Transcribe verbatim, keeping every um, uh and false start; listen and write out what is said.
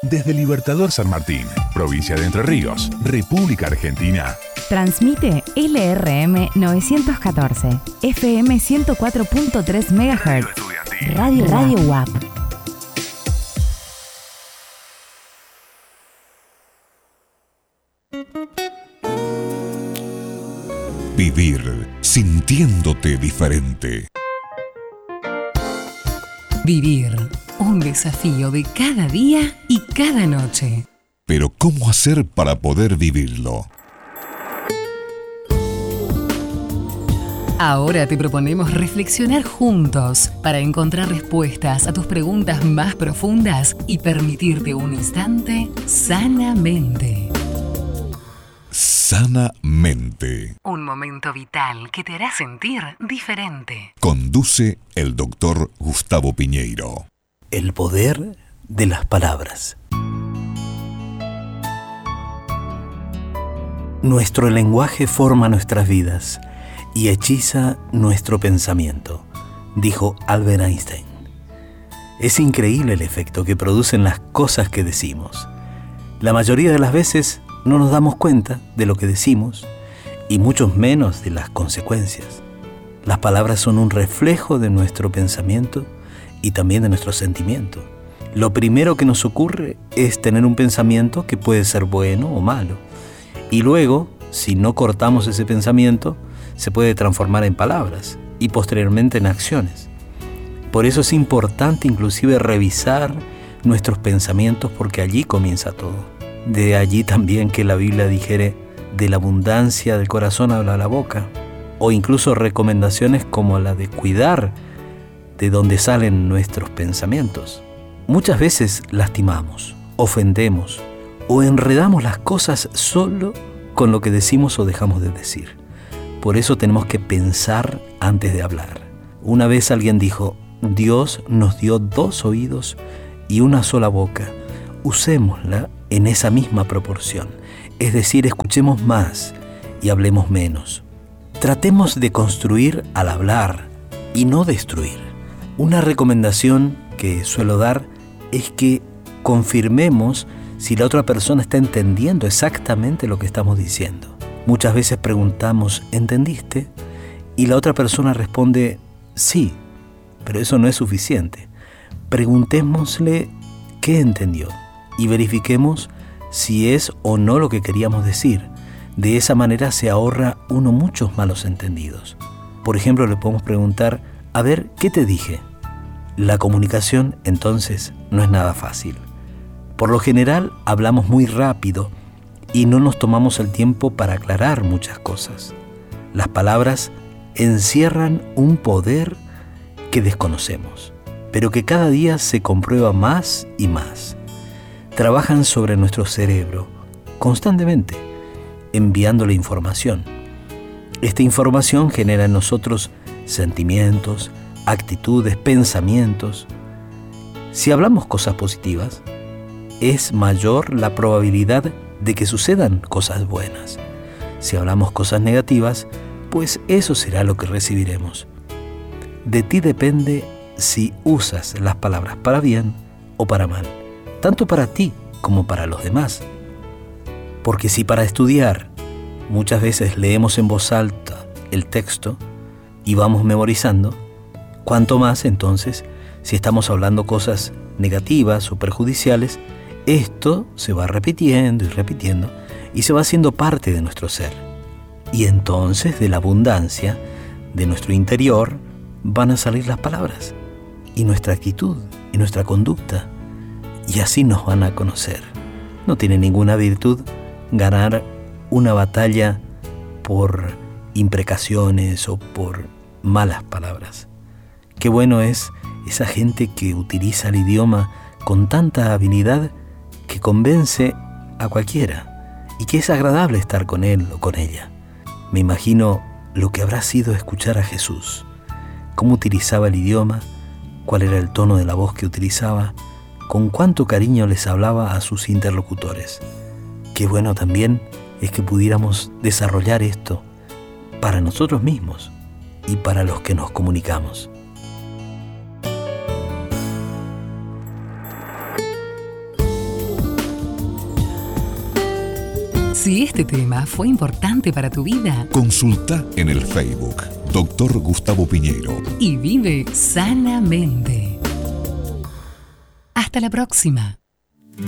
Desde Libertador San Martín, provincia de Entre Ríos, República Argentina. Transmite L R M novecientos catorce, F M ciento cuatro punto tres megahertz. Radio Radio U A P. Vivir sintiéndote diferente. Vivir, un desafío de cada día y cada noche. Pero ¿cómo hacer para poder vivirlo? Ahora te proponemos reflexionar juntos para encontrar respuestas a tus preguntas más profundas y permitirte un instante sanamente. Sanamente. Un momento vital que te hará sentir diferente. Conduce el doctor Gustavo Piñeiro. El poder de las palabras. Nuestro lenguaje forma nuestras vidas y hechiza nuestro pensamiento, dijo Albert Einstein. Es increíble el efecto que producen las cosas que decimos. La mayoría de las veces no nos damos cuenta de lo que decimos y mucho menos de las consecuencias. Las palabras son un reflejo de nuestro pensamiento y también de nuestro sentimiento. Lo primero que nos ocurre es tener un pensamiento que puede ser bueno o malo. Y luego, si no cortamos ese pensamiento, se puede transformar en palabras y posteriormente en acciones. Por eso es importante inclusive revisar nuestros pensamientos, porque allí comienza todo. De allí también que la Biblia dijere: de la abundancia del corazón habla la boca, o incluso recomendaciones como la de cuidar de dónde salen nuestros pensamientos. Muchas veces lastimamos, ofendemos o enredamos las cosas solo con lo que decimos o dejamos de decir. Por eso tenemos que pensar antes de hablar. Una vez alguien dijo: Dios nos dio dos oídos y una sola boca. Usémosla en esa misma proporción, es decir, escuchemos más y hablemos menos. Tratemos de construir al hablar y no destruir. Una recomendación que suelo dar es que confirmemos si la otra persona está entendiendo exactamente lo que estamos diciendo. Muchas veces preguntamos: ¿entendiste? Y la otra persona responde: sí, pero eso no es suficiente. Preguntémosle qué entendió y verifiquemos si es o no lo que queríamos decir. De esa manera se ahorra uno muchos malos entendidos. Por ejemplo, le podemos preguntar: a ver, ¿qué te dije? La comunicación, entonces, no es nada fácil. Por lo general, hablamos muy rápido y no nos tomamos el tiempo para aclarar muchas cosas. Las palabras encierran un poder que desconocemos, pero que cada día se comprueba más y más. Trabajan sobre nuestro cerebro constantemente, enviándole información. Esta información genera en nosotros sentimientos, actitudes, pensamientos. Si hablamos cosas positivas, es mayor la probabilidad de que sucedan cosas buenas. Si hablamos cosas negativas, pues eso será lo que recibiremos. De ti depende si usas las palabras para bien o para mal, tanto para ti como para los demás. Porque si para estudiar muchas veces leemos en voz alta el texto y vamos memorizando, cuanto más entonces si estamos hablando cosas negativas o perjudiciales, esto se va repitiendo y repitiendo y se va haciendo parte de nuestro ser. Y entonces de la abundancia de nuestro interior van a salir las palabras y nuestra actitud y nuestra conducta, y así nos van a conocer. No tiene ninguna virtud ganar una batalla por imprecaciones o por malas palabras. Qué bueno es esa gente que utiliza el idioma con tanta habilidad que convence a cualquiera y que es agradable estar con él o con ella. Me imagino lo que habrá sido escuchar a Jesús, cómo utilizaba el idioma, cuál era el tono de la voz que utilizaba, con cuánto cariño les hablaba a sus interlocutores. Qué bueno también es que pudiéramos desarrollar esto para nosotros mismos y para los que nos comunicamos. Si este tema fue importante para tu vida, Consulta en el Facebook Doctor Gustavo Piñeiro y vive sanamente. Hasta la próxima.